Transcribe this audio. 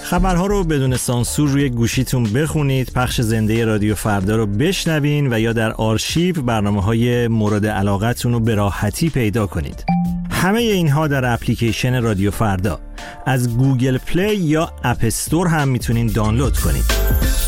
خبرها رو بدون سانسور روی گوشیتون بخونید، پخش زنده رادیو فردا رو بشنوین و یا در آرشیو برنامه‌های مورد علاقتون رو به راحتی پیدا کنید. همه اینها در اپلیکیشن رادیو فردا. از گوگل پلی یا اپ استور هم میتونین دانلود کنید.